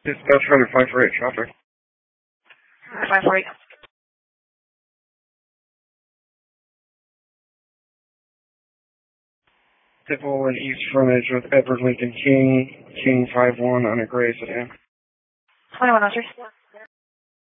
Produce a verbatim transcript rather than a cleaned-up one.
Dispatch Rider five four eight, traffic. five four eight. Typical and east frontage with Edward Lincoln King, King five one on a gray sedan. twenty-one oh three.